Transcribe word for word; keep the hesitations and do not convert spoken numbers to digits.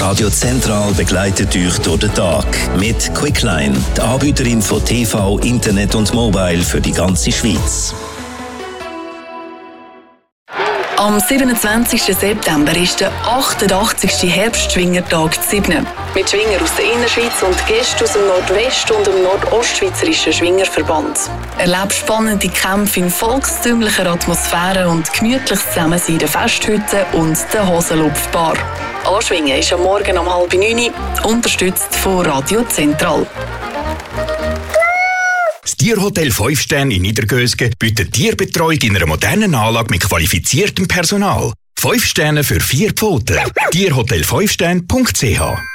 Radio Zentral begleitet euch durch den Tag mit Quickline, die Anbieterin von T V, Internet und Mobile für die ganze Schweiz. Am siebenundzwanzigsten September ist der achtundachtzigste Herbstschwingertag zu Sibnen. Mit Schwinger aus der Innerschweiz und Gäste aus dem Nordwest- und dem Nordostschweizerischen Schwingerverband. Erlebt spannende Kämpfe in volkstümlicher Atmosphäre und gemütliches Zusammensein der Festhütte und der Hosenlupfbar. Anschwingen ist am Morgen um halb neun, unterstützt von Radio Zentral. Das Tierhotel fünf Sterne in Niedergösgen bietet Tierbetreuung in einer modernen Anlage mit qualifiziertem Personal. fünf Sterne für vier Pfoten. tierhotel fünf sterne punkt c h